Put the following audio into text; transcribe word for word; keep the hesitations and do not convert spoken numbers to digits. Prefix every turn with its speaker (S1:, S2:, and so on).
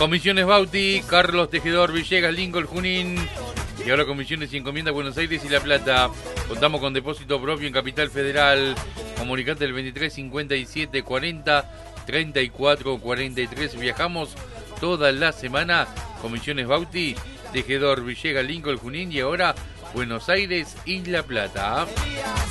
S1: Comisiones Bauti, Carlos Tejedor, Villegas, Lincoln, Junín. Y ahora comisiones y encomiendas Buenos Aires y La Plata. Contamos con depósito propio en Capital Federal. Comunicante del veintitrés cincuenta y siete cuarenta treinta y cuatro cuarenta y tres. Viajamos toda la semana. Comisiones Bauti, Tejedor, Villegas, Lincoln, Junín. Y ahora Buenos Aires y La Plata.